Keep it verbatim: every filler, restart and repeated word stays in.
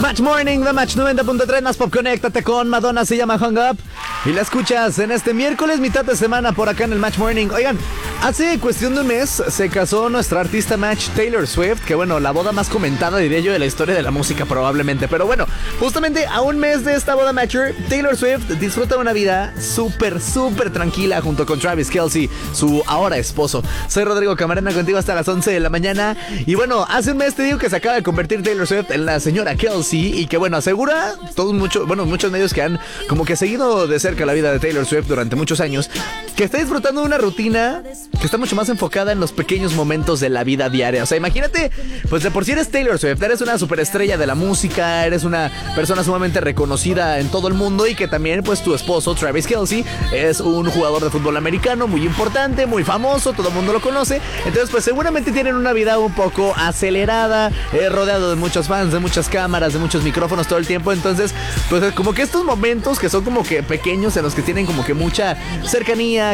Match Morning de Match noventa punto tres, más pop, conéctate con Madonna, se llama Hung Up. Y la escuchas en este miércoles, mitad de semana, por acá en el Match Morning. Oigan, hace cuestión de un mes se casó nuestra artista Match, Taylor Swift. Que bueno, la boda más comentada, diría yo, de la historia de la música probablemente. Pero bueno, justamente a un mes de esta boda Matcher, Taylor Swift disfruta de una vida súper, súper tranquila junto con Travis Kelce, su ahora esposo. Soy Rodrigo Camarena, contigo hasta las once de la mañana. Y bueno, hace un mes te digo que se acaba de convertir Taylor Swift en la señora Kelce. Y que bueno, asegura todos muchos, bueno, muchos medios que han como que seguido de cerca la vida de Taylor Swift durante muchos años, que está disfrutando de una rutina que está mucho más enfocada en los pequeños momentos de la vida diaria. O sea, imagínate, pues de por sí eres Taylor Swift, eres una superestrella de la música, eres una persona sumamente reconocida en todo el mundo, y que también pues tu esposo Travis Kelce es un jugador de fútbol americano muy importante, muy famoso, todo el mundo lo conoce. Entonces pues seguramente tienen una vida un poco acelerada, eh, rodeado de muchos fans, de muchas cámaras, de muchos micrófonos todo el tiempo. Entonces pues como que estos momentos que son como que pequeños, en los que tienen como que mucha cercanía,